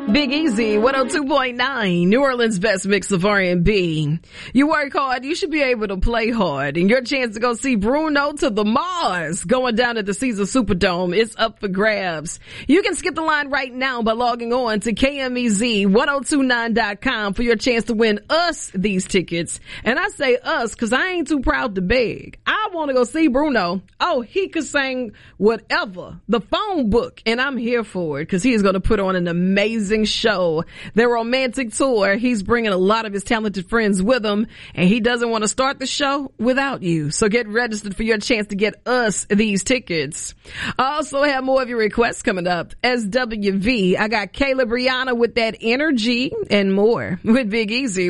Big Easy, 102.9, New Orleans' best mix of R&B. You work hard, you should be able to play hard. And your chance to go see Bruno to the Mars going down at the Caesars Superdome is up for grabs. You can skip the line right now by logging on to KMEZ1029.com for your chance to win us these tickets. And I say us because I ain't too proud to beg. I want to go see Bruno. Oh, he could sing whatever, the phone book, and I'm here for it because he is going to put on an amazing show. Their romantic tour, he's bringing a lot of his talented friends with him, and he doesn't want to start the show without you. So get registered for your chance to get us these tickets. I also have more of your requests coming up. SWV, I got Kayla Brianna with that energy and more with Big Easy,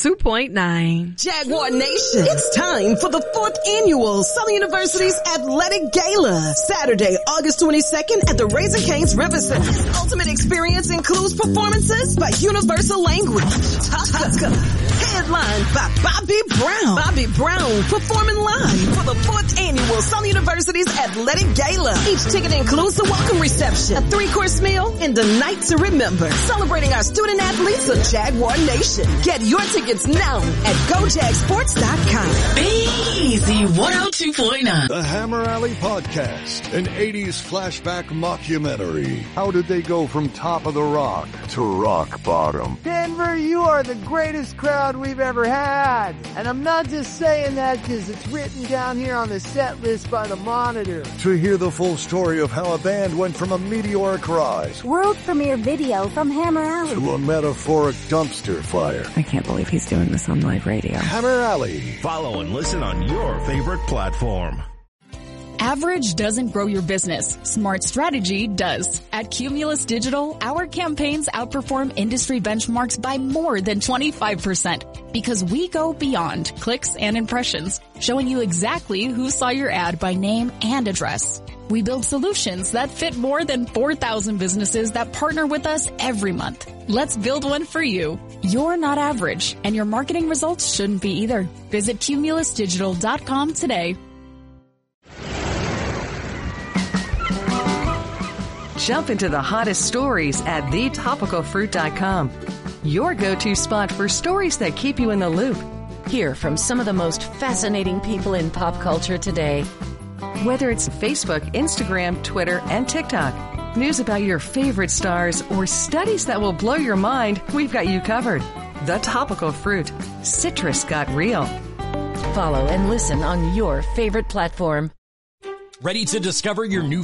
102.9. Jaguar Nation, it's time for the 4th annual Southern University's Athletic Gala. Saturday, August 22nd at the Raising Cane's River Center. This ultimate experience includes performances by Universal Language, Tucker, headlined by Bobby Brown. Bobby Brown performing live for the 4th annual Southern University's Athletic Gala. Each ticket includes the welcome reception, a 3-course meal, and a night to remember. Celebrating our student athletes of Jaguar Nation. Get your tickets now at GoJagSports.com. Be Easy 102.9. The Hammer Alley Podcast, an 80s flashback mockumentary. How did they go from top of the rock to rock bottom? Denver, you are the greatest crowd we've ever had. And I'm not just saying that because it's written down here on the set list by the Monitor. To hear the full story of how a band went from a meteoric rise, world premiere video from Hammer Alley, to a metaphoric dumpster fire. I can't believe he's doing this on live radio. Hammer Alley. Follow and listen on your favorite platform. Average doesn't grow your business. Smart strategy does. At Cumulus Digital, our campaigns outperform industry benchmarks by more than 25% because we go beyond clicks and impressions, showing you exactly who saw your ad by name and address. We build solutions that fit more than 4,000 businesses that partner with us every month. Let's build one for you. You're not average, and your marketing results shouldn't be either. Visit cumulusdigital.com today. Jump into the hottest stories at thetopicalfruit.com. Your go-to spot for stories that keep you in the loop. Hear from some of the most fascinating people in pop culture today. Whether it's Facebook, Instagram, Twitter, and TikTok, news about your favorite stars, or studies that will blow your mind, we've got you covered. The Topical Fruit. Citrus got real. Follow and listen on your favorite platform. Ready to discover your new